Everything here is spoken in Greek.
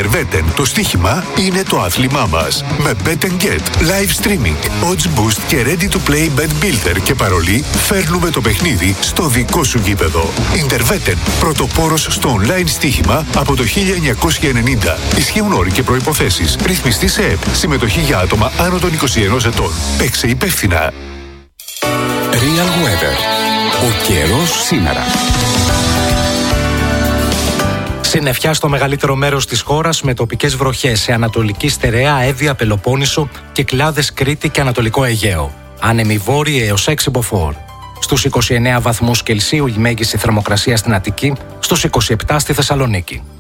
Interwetten, το στοίχημα είναι το άθλημά μας. Με Bet & Get, live streaming, odds boost και ready to play bet builder και παρολί, φέρνουμε το παιχνίδι στο δικό σου γήπεδο. Interwetten, πρωτοπόρος στο online στοίχημα από το 1990. Ισχύουν όροι και προϋποθέσεις. Ρυθμιστή σε ΕΠ. Συμμετοχή για άτομα άνω των 21 ετών. Παίξε υπεύθυνα. Real Weather. Ο καιρός σήμερα. Συννεφιά στο μεγαλύτερο μέρος της χώρας με τοπικές βροχές σε Ανατολική Στερεά, Εύβοια, Πελοπόννησο, Κυκλάδες, Κρήτη και Ανατολικό Αιγαίο. Άνεμοι βόρειοι έως 6 μποφόρ. Στους 29 βαθμούς Κελσίου η μέγιστη θερμοκρασία στην Αττική, στους 27 στη Θεσσαλονίκη.